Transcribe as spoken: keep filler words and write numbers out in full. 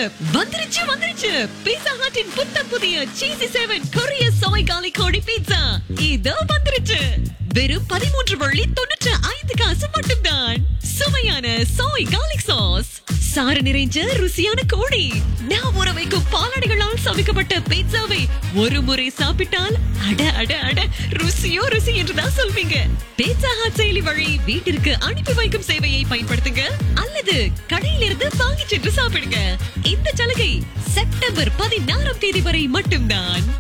வந்துருச்சு வந்துருச்சு பீட்சா ஹட்டின் புத்தம் புதிய சீசி செவன் கொரிய சோய் காலி கோழி பீட்சா இதோ வந்துருச்சு. வெறும் பதிமூன்று வள்ளி தொண்ணூற்று ஐந்து காசு மட்டும்தான். சுவையான சோய் கார்லிக் சாஸ், சாறு நிறைஞ்ச ருசியான கோழி, நான் ஊற வைக்கும் பாலாடைகளால் சமைக்கப்பட்ட பீட்சாவை ஒரு முறை சாப்பிட்டால் அட அட அட ருசியோ ருசி என்றுதான் சொல்வீங்க. பீட்சா ஹட் செயலி வழி வீட்டிற்கு அனுப்பி வைக்கும் சேவையை பயன்படுத்துங்க அல்லது கடையிலிருந்து வாங்கி சென்று சாப்பிடுங்க. இந்த சலுகை செப்டம்பர் பதினாறாம் தேதி வரை மட்டும்தான்.